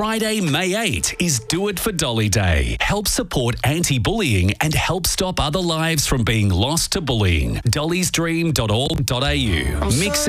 Friday, May 8 is Do It for Dolly Day. Help support anti-bullying and help stop other lives from being lost to bullying. dollysdream.org.au. Mix